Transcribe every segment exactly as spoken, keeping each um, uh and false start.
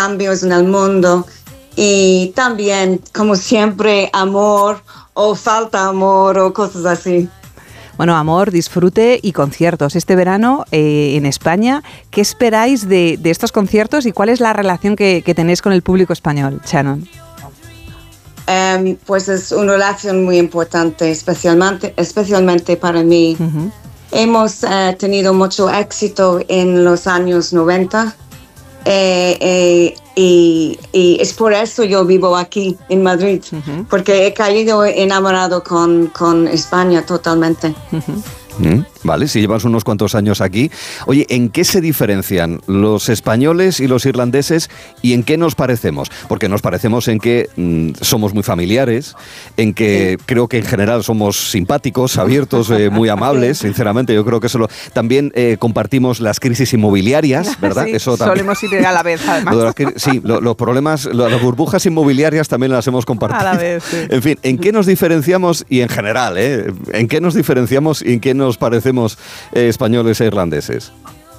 cambios en el mundo y también, como siempre, amor o falta amor o cosas así. Bueno, amor, disfrute y conciertos. Este verano eh, en España, ¿qué esperáis de, de estos conciertos y cuál es la relación que, que tenéis con el público español, Shannon? Um, pues es una relación muy importante, especialmente, especialmente para mí. Uh-huh. Hemos uh, tenido mucho éxito en los años noventa eh, eh, y, y es por eso yo vivo aquí en Madrid, uh-huh. porque he caído enamorado con, con España totalmente. Uh-huh. Mm, vale, si llevas unos cuantos años aquí. Oye, ¿en qué se diferencian los españoles y los irlandeses y en qué nos parecemos? Porque nos parecemos en que mm, somos muy familiares, en que creo que en general somos simpáticos, abiertos, eh, muy amables, sinceramente. Yo creo que eso lo... También eh, compartimos las crisis inmobiliarias, ¿verdad? Sí, eso también... solemos ir a la vez, además. Lo de las, sí, lo, los problemas, lo, las burbujas inmobiliarias también las hemos compartido. A la vez, sí. En fin, ¿en qué nos diferenciamos? Y en general, ¿eh? ¿En qué nos diferenciamos y en qué nos parecemos eh, españoles e irlandeses?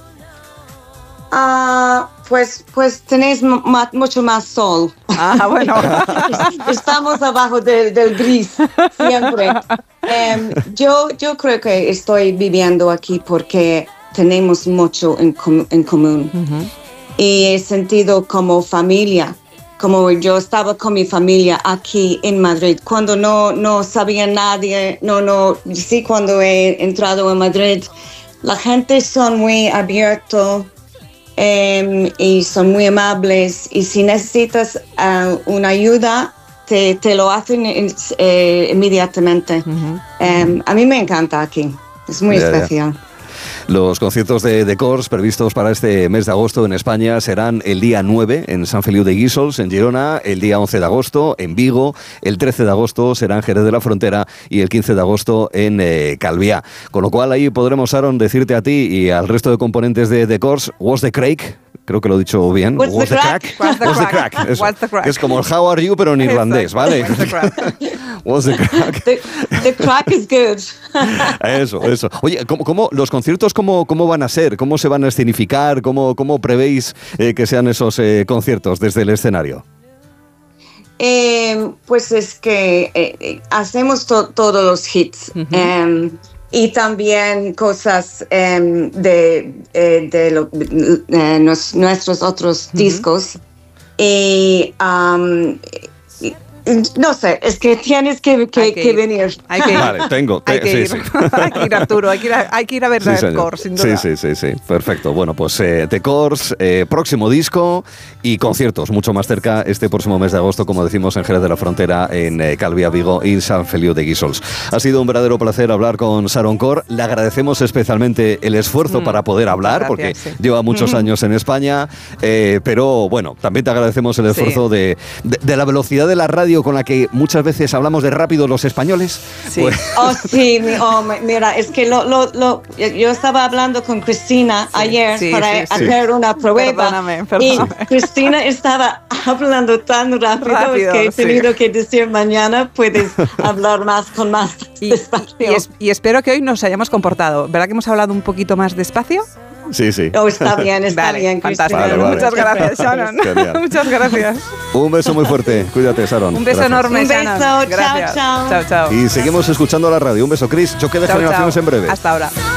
Uh, pues, pues tenéis m- ma- mucho más sol. Ah, bueno. Estamos abajo del, del gris, siempre. Um, yo, yo creo que estoy viviendo aquí porque tenemos mucho en, com- en común. Uh-huh. Y he sentido como familia. Como yo estaba con mi familia aquí en Madrid, cuando no, no sabía nadie, no, no, sí, cuando he entrado en Madrid, la gente son muy abiertos eh, y son muy amables, y si necesitas uh, una ayuda, te, te lo hacen eh, inmediatamente. Uh-huh. Um, a mí me encanta aquí, es muy yeah, especial. Yeah. Los conciertos de The Corrs previstos para este mes de agosto en España serán el día nueve en Sant Feliu de Guíxols, en Girona, el día once de agosto en Vigo, el trece de agosto será en Jerez de la Frontera y el quince de agosto en eh, Calviá. Con lo cual ahí podremos, Aaron, decirte a ti y al resto de componentes de The Corrs, what's the crack? Creo que lo he dicho bien. What's, what's the crack? The crack? What's the crack? Eso, what's the crack? Es como el how are you, pero en irlandés, ¿vale? What's the crack? What's the crack? The, the crack is good. Eso, eso. Oye, ¿cómo, cómo, los conciertos cómo, cómo van a ser? ¿Cómo se van a escenificar? ¿Cómo, cómo prevéis eh, que sean esos eh, conciertos desde el escenario? Eh, pues es que eh, hacemos to- todos los hits. Uh-huh. Um, y también cosas um, de, eh, de lo, eh, nos, nuestros otros uh-huh. discos. Y, um, y no sé, es que tienes que, que, hay que, que venir. Hay que ir. Vale, tengo. Te, hay, que sí, ir. Sí. hay que ir, Arturo. Hay que ir a, hay que ir a ver sí, The Corrs, sin duda. Sí, sí, sí, sí. Perfecto. Bueno, pues eh, The Corrs, eh, próximo disco y conciertos mucho más cerca este próximo mes de agosto, como decimos, en Jerez de la Frontera, en eh, Calviá, Vigo y Sant Feliu de Guíxols. Ha sido un verdadero placer hablar con Sharon Corr. Le agradecemos especialmente el esfuerzo mm, para poder hablar, gracias, porque sí. lleva muchos años en España, eh, pero bueno, también te agradecemos el esfuerzo sí. de, de, de la velocidad de la radio con la que muchas veces hablamos de rápido los españoles. Sí. Pues... Oh, sí, oh, mira, es que lo, lo, lo, yo estaba hablando con Cristina sí, ayer sí, para sí, hacer sí. una prueba. Perdóname, perdóname. Y Cristina estaba hablando tan rápido, rápido que he tenido sí. que decir mañana puedes hablar más con más y, despacio. Y, es, y espero que hoy nos hayamos comportado. ¿Verdad que hemos hablado un poquito más despacio? Sí, sí. Oh, está bien, está vale, bien, Cristina. Vale, vale. Muchas gracias, Sharon. Muchas gracias. Un beso muy fuerte. Cuídate, Sharon. Un beso gracias. enorme, Un beso. Sharon. Gracias. Chao, chao. Chao, chao. Y seguimos escuchando la radio. Un beso, Chris. Choque de chao, generaciones chao. en breve. Hasta ahora.